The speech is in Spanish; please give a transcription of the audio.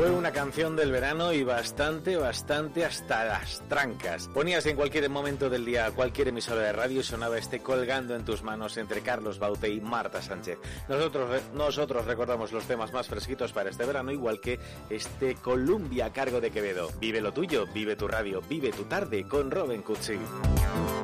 Fue una canción del verano y bastante hasta las trancas. Ponías en cualquier momento del día cualquier emisora de radio y sonaba Colgando en tus manos entre Carlos Baute y Marta Sánchez. Nosotros recordamos los temas más fresquitos para este verano, igual que Columbia a cargo de Quevedo. Vive lo tuyo, vive tu radio, vive tu tarde con Robin Cutsi.